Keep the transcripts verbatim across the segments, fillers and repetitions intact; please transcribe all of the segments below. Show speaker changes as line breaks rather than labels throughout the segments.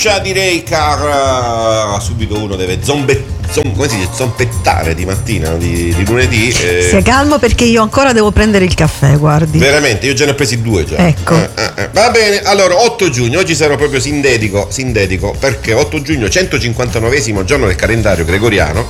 Comincia, direi, cara, subito uno deve zombe, zom, come si dice, zompettare di mattina, di, di lunedì. Eh.
Stia calmo perché io ancora devo prendere il caffè, guardi.
Veramente, io già ne ho presi due già.
Ecco.
Eh, eh, eh. Va bene, allora otto giugno, oggi sarò proprio sindetico, sindetico perché otto giugno, centocinquantanovesimo giorno del calendario gregoriano.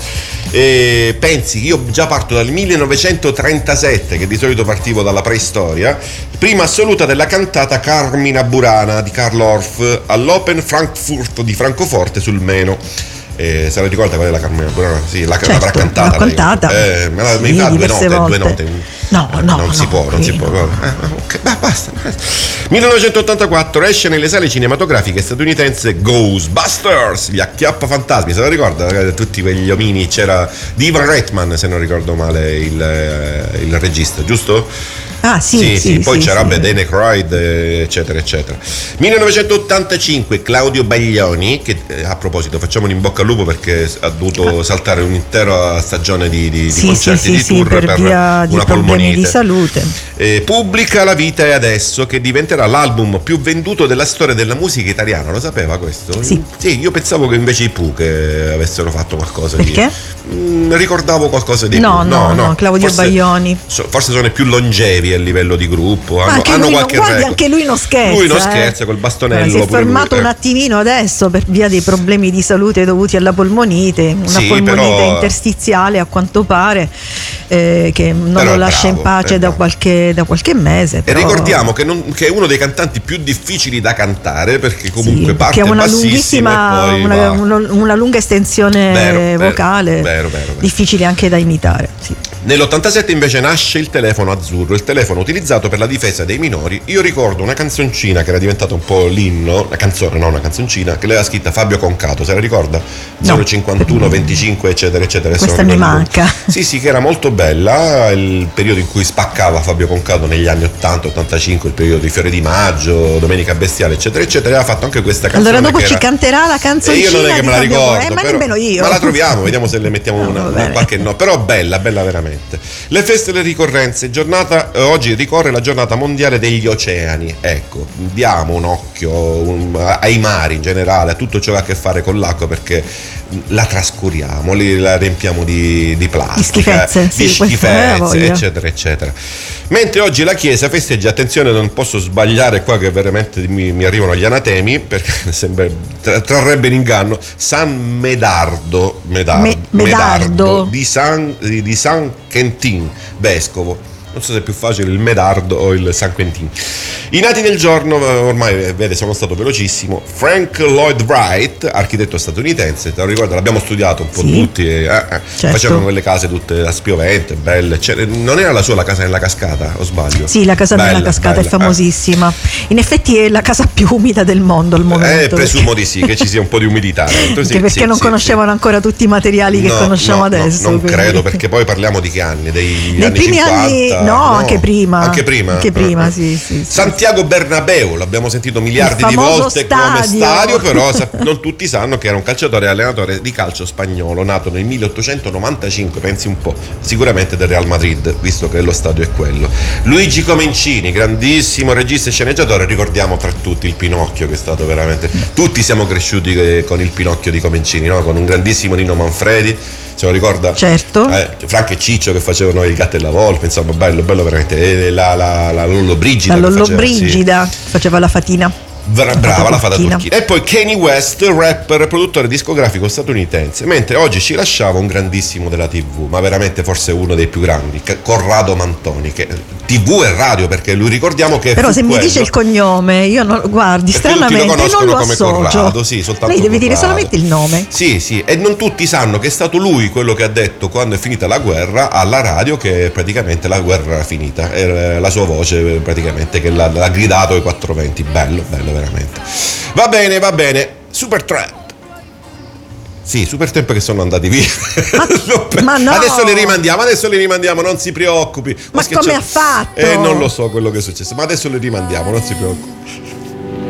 E pensi che io già parto dal millenovecentotrentasette, che di solito partivo dalla preistoria, prima assoluta della cantata Carmina Burana di Karl Orff all'Open Frankfurt di Francoforte sul Meno. Eh, se la ricorda qual è la Carmina Burana? Sì, la,
certo,
l'avrà cantata.
L'ha cantata.
Eh, me la,
sì,
mi fa due
diverse
note,
volte.
due note.
No, no,
non
no,
si può, non si può.
no.
Eh, ok, beh, basta. millenovecentottantaquattro esce nelle sale cinematografiche statunitense Ghostbusters, gli acchiappafantasmi, se la ricorda? Tutti quegli omini, c'era di Ivan Reitman, se non ricordo male, il, il regista, giusto?
Ah, sì,
sì, sì,
sì,
poi
sì,
c'era
sì.
Danny Aykroyd, eccetera, eccetera. millenovecentottantacinque Claudio Baglioni, che eh, a proposito facciamo un in bocca al lupo perché ha dovuto ah. saltare un'intera stagione di, di,
sì,
di concerti,
sì,
di
sì,
tour
per,
per
via di
una
problemi
polmonite.
di salute.
Eh, pubblica La vita è adesso, che diventerà l'album più venduto della storia della musica italiana. Lo sapeva questo?
Sì.
Sì, io pensavo che invece i Pooh che avessero fatto qualcosa.
Perché?
Di, mh, ricordavo qualcosa di
no,
più.
no, no, no, Claudio
forse,
Baglioni.
So, forse sono i più longevi a livello di gruppo. Hanno,
anche
hanno
lui
qualche
non, guardi,
record.
anche lui non scherza.
Lui non
eh.
scherza col bastonello.
Si è
pure
fermato
lui,
un
eh.
attimino adesso per via dei problemi di salute dovuti alla polmonite, una
Sì,
polmonite
però,
interstiziale a quanto pare, eh, che non
però
lo
è
lascia
bravo,
in pace
è
da
bravo.
qualche, da qualche mese.
E
però...
ricordiamo che, non, che è uno dei cantanti più difficili da cantare perché comunque
sì,
parte
che ha una
bassissima
lunghissima,
e poi
una,
va.
una, una lunga estensione
Vero, vero,
vocale,
vero, vero, vero.
difficile anche da imitare. Sì.
Nell'ottantasette invece nasce il telefono azzurro, il telefono utilizzato per la difesa dei minori. Io ricordo una canzoncina che era diventata un po' l'inno, una canzone, no, una canzoncina che l'aveva scritta Fabio Concato, se la ricorda?
No,
zero cinquantuno venticinque eccetera eccetera.
Questa mi manca.
Sì, sì, che era molto bella, il periodo in cui spaccava Fabio Concato negli anni ottanta ottantacinque, il periodo di Fiore di Maggio, Domenica Bestiale eccetera eccetera, aveva fatto anche questa canzone.
Allora dopo
che
ci
era...
canterà la canzoncina.
E io non è che
di
me la
Fabio
ricordo,
eh, ma
però...
nemmeno io.
Ma la troviamo, vediamo se le mettiamo
no,
una,
va
una
bene.
qualche no, però bella, bella veramente. Le feste e le ricorrenze, giornata, eh, oggi ricorre la giornata mondiale degli oceani. Ecco, diamo un occhio un, ai mari in generale, a tutto ciò che ha a che fare con l'acqua, perché la trascuriamo, li, la riempiamo di, di plastica,
di schifezze,
di
sì,
schifezze eccetera eccetera. Mentre oggi la Chiesa festeggia, attenzione, non posso sbagliare qua che veramente mi, mi arrivano gli anatemi perché sembra, tra, trarrebbe in inganno, San Medardo, Medardo,
Me, Medardo.
Medardo di San, di, di San Quentin, vescovo. Non so se è più facile il Medardo o il San Quentin. I nati del giorno, ormai vede sono stato velocissimo, Frank Lloyd Wright, architetto statunitense, te lo ricordo, l'abbiamo studiato un po'
sì,
tutti, eh, eh,
certo.
Facevano quelle case tutte a spiovente, belle, cioè, non era la sua la casa nella cascata, o sbaglio?
Sì, la casa
bella,
nella cascata
bella,
è famosissima, eh. In effetti è la casa più umida del mondo al momento.
Eh, presumo di sì, che ci sia un po' di umidità.
Anche
sì,
perché
sì,
non
sì,
conoscevano
sì.
ancora tutti i materiali che
no,
conosciamo
no,
adesso.
No, non
quindi.
credo, perché poi parliamo di che anni? Dei
Dei
anni
primi
cinquanta?
anni, no,
No,
anche prima.
Anche prima?
Anche prima,
uh-huh.
sì, sì, sì.
Santiago Bernabeu, l'abbiamo sentito miliardi
Il
di
famoso
volte
stadio.
come stadio, però non tutti sanno che era un calciatore e allenatore di calcio spagnolo, nato nel milleottocentonovantacinque, pensi un po', sicuramente del Real Madrid, visto che lo stadio è quello. Luigi Comencini, grandissimo regista e sceneggiatore, ricordiamo tra tutti il Pinocchio, che è stato veramente... Tutti siamo cresciuti con il Pinocchio di Comencini, no? Con un grandissimo Nino Manfredi, se lo ricorda?
Certo.
Eh, Franco e Ciccio che facevano il Gatto e la Volpe, insomma, bello, bello veramente. E la, la, la Lollobrigida.
La
che faceva,
Lollobrigida
sì.
faceva la fatina.
Bra- brava la fata
turchina.
turchina. E poi Kanye West, rapper e produttore discografico statunitense. Mentre oggi ci lasciava un grandissimo della tivù, ma veramente forse uno dei più grandi, Corrado Mantoni, che tivù e radio, perché lui ricordiamo che
però
fu
se
quello,
mi dice il cognome io non, guardi,
perché
stranamente
tutti lo conoscono
non lo
come
associo.
Corrado, sì, soltanto
lei deve
Corrado.
dire solamente il nome.
Sì, sì, e non tutti sanno che è stato lui quello che ha detto quando è finita la guerra alla radio che praticamente la guerra era finita, era la sua voce praticamente che l'ha, l'ha gridato ai quattro venti. Bello, bello veramente. Va bene, va bene. Supertramp. Sì, Supertramp che sono andati via.
Ma, ma no.
Adesso li rimandiamo, adesso li rimandiamo, non si preoccupi.
Ma come ha fatto?
Eh, non lo so quello che è successo, ma adesso li rimandiamo, non si preoccupi.